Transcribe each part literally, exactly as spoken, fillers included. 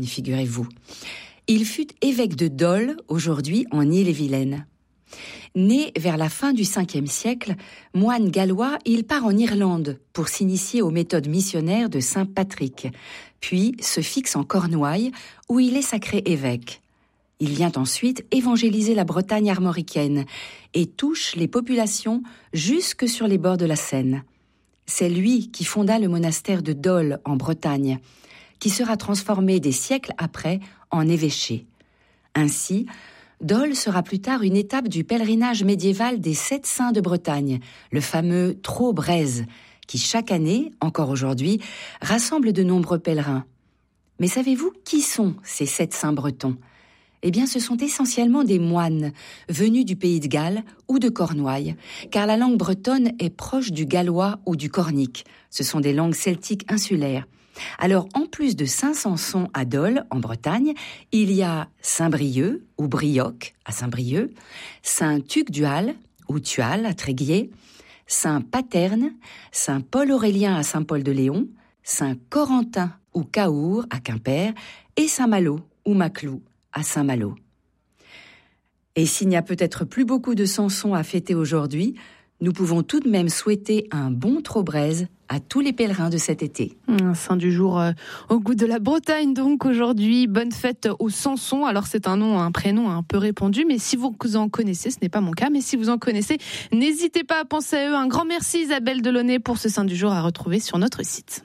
figurez-vous. Il fut évêque de Dole, aujourd'hui en Ille-et-Vilaine. Né vers la fin du cinquième siècle, moine gallois, il part en Irlande pour s'initier aux méthodes missionnaires de saint Patrick, puis se fixe en Cornouailles, où il est sacré évêque. Il vient ensuite évangéliser la Bretagne armoricaine et touche les populations jusque sur les bords de la Seine. C'est lui qui fonda le monastère de Dole en Bretagne, qui sera transformé des siècles après en évêché. Ainsi, Dole sera plus tard une étape du pèlerinage médiéval des sept saints de Bretagne, le fameux Trot-Brèze, qui chaque année, encore aujourd'hui, rassemble de nombreux pèlerins. Mais savez-vous qui sont ces sept saints bretons ? Eh bien, ce sont essentiellement des moines, venus du pays de Galles ou de Cornouailles, car la langue bretonne est proche du gallois ou du cornique. Ce sont des langues celtiques insulaires. Alors, en plus de Saint-Samson à Dole, en Bretagne, il y a Saint-Brieuc ou Brioc à Saint-Brieuc, Saint-Tuc-Dual ou Tual à Tréguier, Saint-Paterne, Saint-Paul-Aurélien à Saint-Paul-de-Léon, Saint-Corentin ou Caour à Quimper et Saint-Malo ou Maclou à Saint-Malo. Et s'il n'y a peut-être plus beaucoup de Samson à fêter aujourd'hui, nous pouvons tout de même souhaiter un bon Trot-Brèze à tous les pèlerins de cet été. Un saint du jour euh, au goût de la Bretagne donc aujourd'hui. Bonne fête aux Samson. Alors c'est un nom, un prénom un peu répandu, mais si vous en connaissez, ce n'est pas mon cas, mais si vous en connaissez, n'hésitez pas à penser à eux. Un grand merci Isabelle Delaunay pour ce saint du jour à retrouver sur notre site.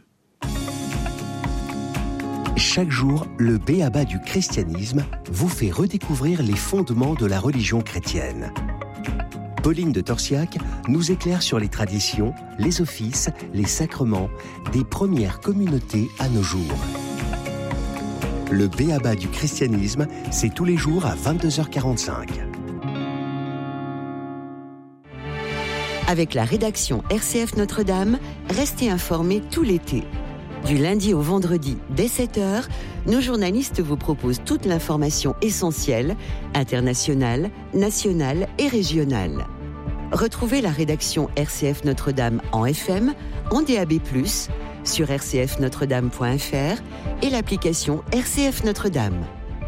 Chaque jour, le b.a.-ba du christianisme vous fait redécouvrir les fondements de la religion chrétienne. Pauline de Torsiac nous éclaire sur les traditions, les offices, les sacrements des premières communautés à nos jours. Le b.a.-ba du christianisme, c'est tous les jours à vingt-deux heures quarante-cinq. Avec la rédaction R C F Notre-Dame, restez informés tout l'été. Du lundi au vendredi, dès sept heures, nos journalistes vous proposent toute l'information essentielle, internationale, nationale et régionale. Retrouvez la rédaction R C F Notre-Dame en F M, en D A B plus, sur r c f notre dame point f r et l'application R C F Notre-Dame.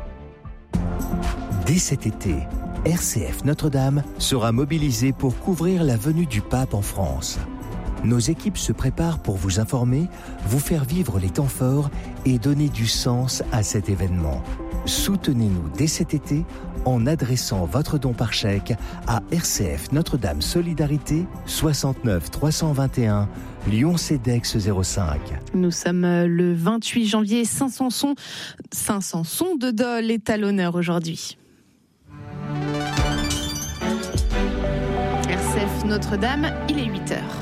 Dès cet été, R C F Notre-Dame sera mobilisée pour couvrir la venue du pape en France. Nos équipes se préparent pour vous informer, vous faire vivre les temps forts et donner du sens à cet événement. Soutenez-nous dès cet été en adressant votre don par chèque à R C F Notre-Dame Solidarité soixante-neuf trois cent vingt et un Lyon-Cedex zéro cinq. Nous sommes le vingt-huit janvier, Saint-Samson, Saint-Samson de Dole est à l'honneur aujourd'hui. R C F Notre-Dame, il est huit heures.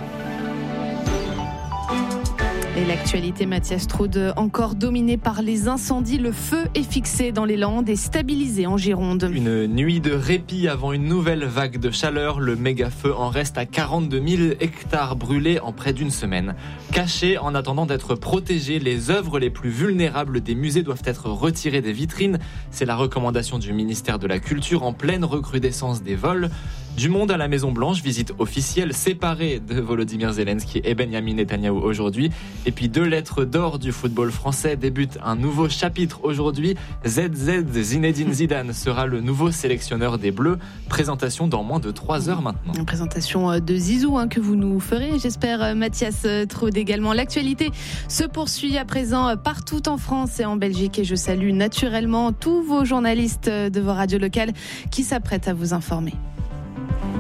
Et l'actualité, Mathias Trude, encore dominée par les incendies. Le feu est fixé dans les Landes et stabilisé en Gironde. Une nuit de répit avant une nouvelle vague de chaleur. Le méga-feu en reste à quarante-deux mille hectares brûlés en près d'une semaine. Cachés en attendant d'être protégés, les œuvres les plus vulnérables des musées doivent être retirées des vitrines. C'est la recommandation du ministère de la Culture en pleine recrudescence des vols. Du monde à la Maison-Blanche, visite officielle séparée de Volodymyr Zelensky et Benyamin Netanyahou aujourd'hui. Et puis deux lettres d'or du football français débutent un nouveau chapitre aujourd'hui. Z Z Zinedine Zidane sera le nouveau sélectionneur des Bleus. Présentation dans moins de trois heures maintenant. Une présentation de Zizou hein, que vous nous ferez, j'espère, Mathias Trude également. L'actualité se poursuit à présent partout en France et en Belgique. Et je salue naturellement tous vos journalistes de vos radios locales qui s'apprêtent à vous informer.